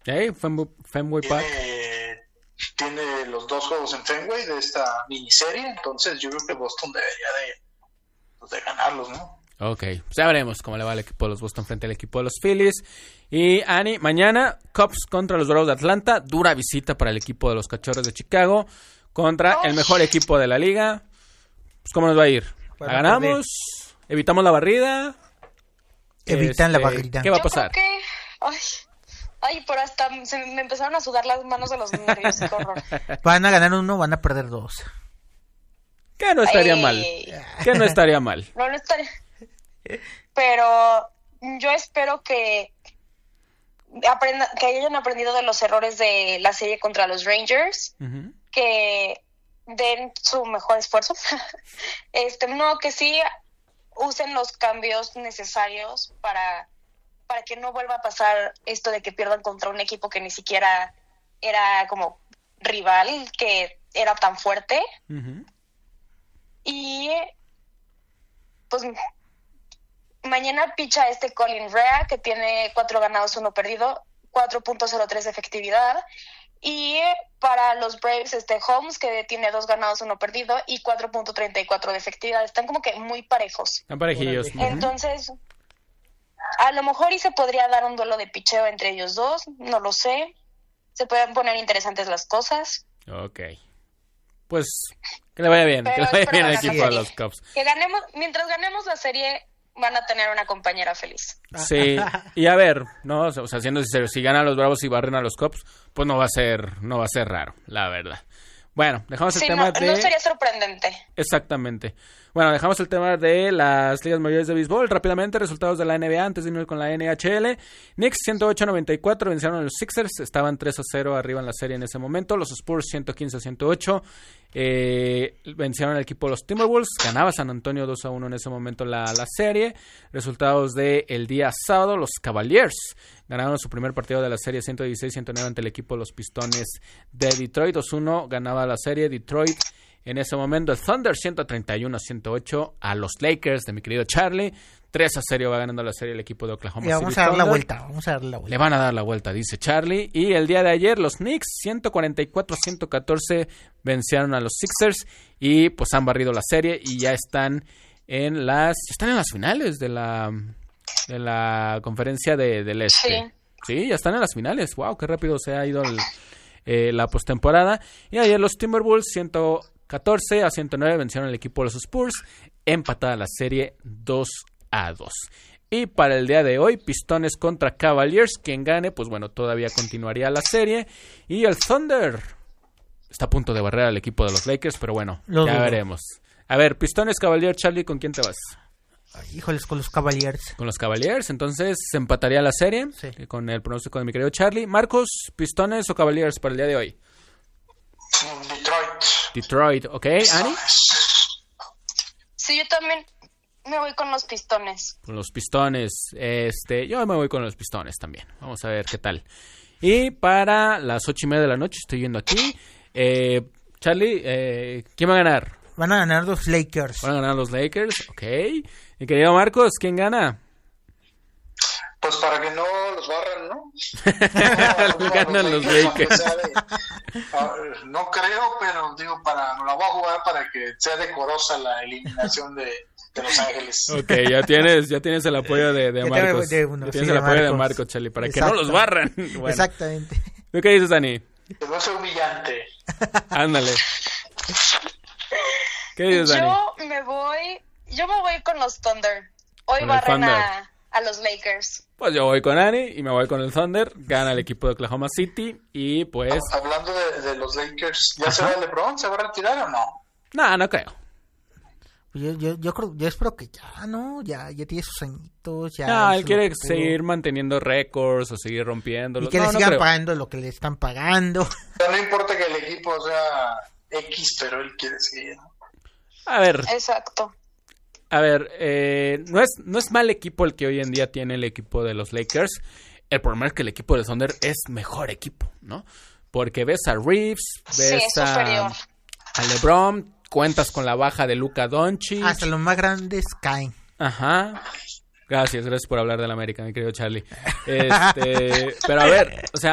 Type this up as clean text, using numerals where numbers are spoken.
Fenway Park. Tiene los 2 juegos en Fenway de esta miniserie, entonces yo creo que Boston debería de ganarlos, ¿no? Ok, pues ya veremos cómo le va al equipo de los Boston frente al equipo de los Phillies. Y Ani, mañana Cubs contra los Bravos de Atlanta, dura visita para el equipo de los Cachorros de Chicago contra el mejor equipo de la liga. Pues ¿cómo nos va a ir? ¿La ganamos? ¿Evitamos la barrida? Evitan la barrida. ¿Qué va a pasar? Yo creo que... Ay, pero hasta me empezaron a sudar las manos de los nervios, qué horror. Van a ganar 1, van a perder 2. Que no estaría mal. Que no estaría mal. No estaría. Pero yo espero que hayan aprendido de los errores de la serie contra los Rangers, que den su mejor esfuerzo. Que sí usen los cambios necesarios para que no vuelva a pasar esto de que pierdan contra un equipo que ni siquiera era como rival, que era tan fuerte. Y pues mañana picha Colin Rea, que tiene 4 ganados, 1 perdido, 4.03 de efectividad. Y para los Braves, Holmes, que tiene 2 ganados, 1 perdido y 4.34 de efectividad. Están como que muy parejos. Están parejillos. Entonces, a lo mejor y se podría dar un duelo de picheo entre ellos dos, no lo sé. Se pueden poner interesantes las cosas. Ok. Pues que le vaya bien, que le vaya bien al equipo de los Cubs. Mientras ganemos la serie, van a tener una compañera feliz. Sí, y a ver, no, o sea, siendo sincero, si ganan los Bravos y barren a los Cubs, pues no va a ser raro, la verdad. Bueno, dejamos el tema de... No sería sorprendente. Exactamente. Bueno, dejamos el tema de las ligas mayores de béisbol. Rápidamente, resultados de la NBA antes de irnos con la NHL. Knicks 108-94 vencieron a los Sixers. Estaban 3-0 arriba en la serie en ese momento. Los Spurs 115-108 vencieron al equipo de los Timberwolves. Ganaba San Antonio 2-1 en ese momento la serie. Resultados del día sábado. Los Cavaliers ganaron su primer partido de la serie 116-109 ante el equipo de los Pistones de Detroit. 2-1 ganaba la serie Detroit. En ese momento el Thunder 131-108 a los Lakers de mi querido Charlie. 3-0 va ganando la serie el equipo de Oklahoma City Vamos a dar la vuelta. Le van a dar la vuelta, dice Charlie. Y el día de ayer los Knicks 144-114 vencieron a los Sixers y pues han barrido la serie y ya están en las finales de la conferencia del Este. Sí, ya están en las finales. Wow, qué rápido se ha ido la postemporada. Y ayer los Timberwolves 114-109 vencieron al equipo de los Spurs, empatada la serie 2-2. Y para el día de hoy, Pistones contra Cavaliers, quien gane, pues bueno, todavía continuaría la serie. Y el Thunder está a punto de barrer al equipo de los Lakers, pero bueno, ya veremos. A ver, Pistones, Cavaliers, Charlie, ¿con quién te vas? Híjoles, con los Cavaliers. Con los Cavaliers, entonces se empataría la serie, sí, con el pronóstico de mi querido Charlie. Marcos, ¿Pistones o Cavaliers para el día de hoy? Detroit, ¿ok? ¿Ani? Sí, yo también me voy con los Pistones. Con los Pistones, yo me voy con los Pistones también. Vamos a ver qué tal. Y para las 8:30 de la noche, estoy viendo aquí. Charlie, ¿quién va a ganar? Van a ganar los Lakers. Van a ganar los Lakers, ok. Mi querido Marcos, ¿quién gana? Pues para que no los barran, ¿no? Ganan los Lakers. No creo, pero digo, me la voy a jugar para que sea decorosa la eliminación de Los Ángeles. Ok, ya tienes el apoyo de Marcos. Tienes el apoyo de Marcos, Charlie, para que no los barran. Bueno. Exactamente. ¿Tú qué dices, Dani? Que no sea humillante. Ándale. ¿Qué dices, Dani? Yo me voy con los Thunder. Hoy barren a los Lakers. Pues yo voy con Ani y me voy con el Thunder. Gana el equipo de Oklahoma City y pues... Hablando de los Lakers, ¿ya se va LeBron? ¿Se va a retirar o no? No creo. Yo espero que ya, ¿no? Ya tiene sus añitos. Él quiere seguir manteniendo récords o seguir rompiéndolos. Y que le sigan pagando lo que le están pagando. No importa que el equipo sea X, pero él quiere seguir. A ver. Exacto. A ver, no es mal equipo el que hoy en día tiene el equipo de los Lakers. El problema es que el equipo de Thunder es mejor equipo, ¿no? Porque ves a Reeves, ves a LeBron, cuentas con la baja de Luka Doncic. Hasta los más grandes caen. Ajá. Gracias por hablar de la América, mi querido Charlie. Pero a ver, o sea,